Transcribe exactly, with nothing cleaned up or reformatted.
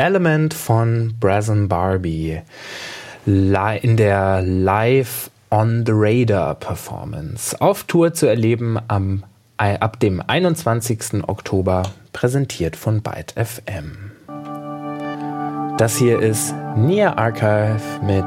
Element von Brazen Barbie in der Live on the Radar Performance auf Tour zu erleben am, ab dem einundzwanzigsten Oktober, präsentiert von Byte F M. Das hier ist Near Archive mit